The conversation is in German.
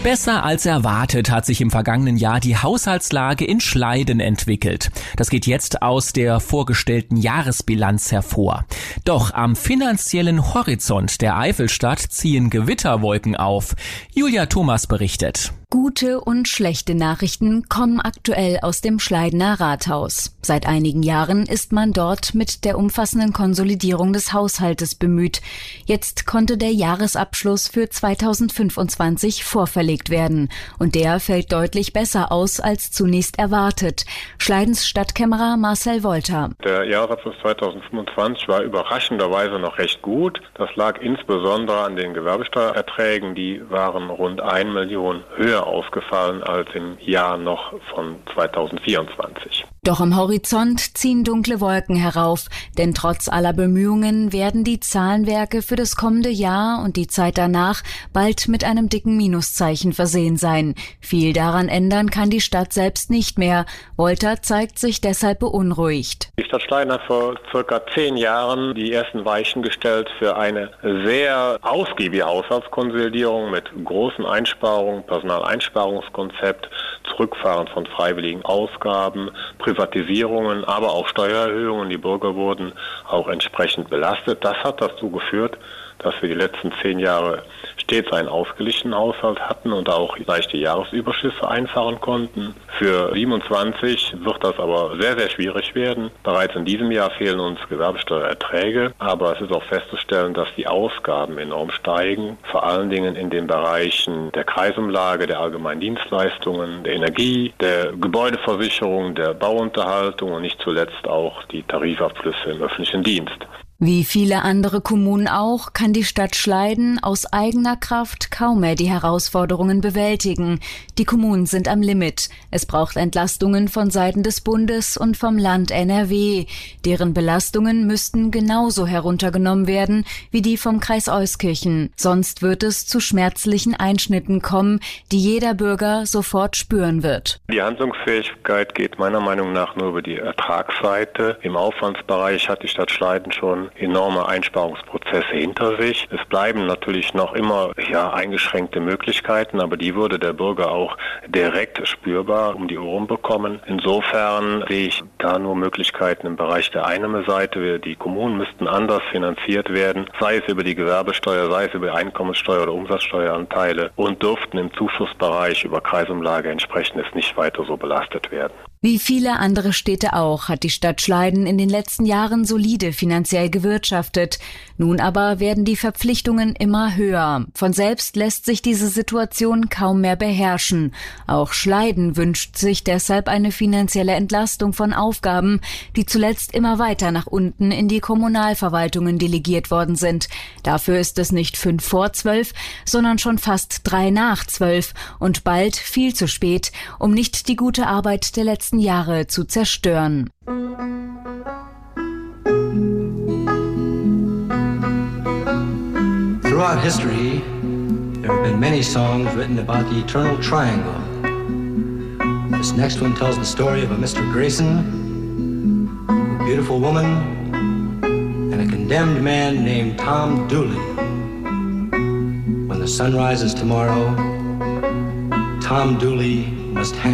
Besser als erwartet hat sich im vergangenen Jahr die Haushaltslage in Schleiden entwickelt. Das geht jetzt aus der vorgestellten Jahresbilanz hervor. Doch am finanziellen Horizont der Eifelstadt ziehen Gewitterwolken auf. Julia Thomas berichtet. Gute und schlechte Nachrichten kommen aktuell aus dem Schleidener Rathaus. Seit einigen Jahren ist man dort mit der umfassenden Konsolidierung des Haushaltes bemüht. Jetzt konnte der Jahresabschluss für 2025 vorverlegt werden. Und der fällt deutlich besser aus als zunächst erwartet. Schleidens Stadtkämmerer Marcel Wolter. Der Jahresabschluss 2025 war überraschenderweise noch recht gut. Das lag insbesondere an den Gewerbesteuererträgen. Die waren rund 1 Million höher ausgefallen als im Jahr noch von 2024. Doch am Horizont ziehen dunkle Wolken herauf, denn trotz aller Bemühungen werden die Zahlenwerke für das kommende Jahr und die Zeit danach bald mit einem dicken Minuszeichen versehen sein. Viel daran ändern kann die Stadt selbst nicht mehr. Wolter zeigt sich deshalb beunruhigt. Die Stadt Schleiden hat vor circa 10 Jahren die ersten Weichen gestellt für eine sehr ausgiebige Haushaltskonsolidierung mit großen Einsparungen, Personaleinsparungskonzept, Zurückfahren von freiwilligen Ausgaben, Privatisierungen, aber auch Steuererhöhungen. Die Bürger wurden auch entsprechend belastet. Das hat dazu geführt, dass wir die letzten 10 Jahre stets einen ausgeglichenen Haushalt hatten und auch leichte Jahresüberschüsse einfahren konnten. Für 27 wird das aber sehr, sehr schwierig werden. Bereits in diesem Jahr fehlen uns Gewerbesteuererträge, aber es ist auch festzustellen, dass die Ausgaben enorm steigen, vor allen Dingen in den Bereichen der Kreisumlage, der allgemeinen Dienstleistungen, der Energie, der Gebäudeversicherung, der Bauunterhaltung und nicht zuletzt auch die Tarifabschlüsse im öffentlichen Dienst. Wie viele andere Kommunen auch, kann die Stadt Schleiden aus eigener Kraft kaum mehr die Herausforderungen bewältigen. Die Kommunen sind am Limit. Es braucht Entlastungen von Seiten des Bundes und vom Land NRW. Deren Belastungen müssten genauso heruntergenommen werden wie die vom Kreis Euskirchen. Sonst wird es zu schmerzlichen Einschnitten kommen, die jeder Bürger sofort spüren wird. Die Handlungsfähigkeit geht meiner Meinung nach nur über die Ertragsseite. Im Aufwandsbereich hat die Stadt Schleiden schon enorme Einsparungsprozesse hinter sich. Es bleiben natürlich noch immer eingeschränkte Möglichkeiten, aber die würde der Bürger auch direkt spürbar um die Ohren bekommen. Insofern sehe ich da nur Möglichkeiten im Bereich der Einnahmeseite. Die Kommunen müssten anders finanziert werden, sei es über die Gewerbesteuer, sei es über Einkommenssteuer oder Umsatzsteueranteile und dürften im Zuschussbereich über Kreisumlage entsprechend nicht weiter so belastet werden. Wie viele andere Städte auch hat die Stadt Schleiden in den letzten Jahren solide finanziell gewirtschaftet. Nun aber werden die Verpflichtungen immer höher. Von selbst lässt sich diese Situation kaum mehr beherrschen. Auch Schleiden wünscht sich deshalb eine finanzielle Entlastung von Aufgaben, die zuletzt immer weiter nach unten in die Kommunalverwaltungen delegiert worden sind. Dafür ist es nicht 5 vor 12, sondern schon fast 3 nach 12 und bald viel zu spät, um nicht die gute Arbeit der letzten Jahre zu zerstören. Throughout history, there have been many songs written about the eternal triangle. This next one tells the story of a Mr. Grayson, a beautiful woman, and a condemned man named Tom Dooley. When the sun rises tomorrow, Tom Dooley must hang.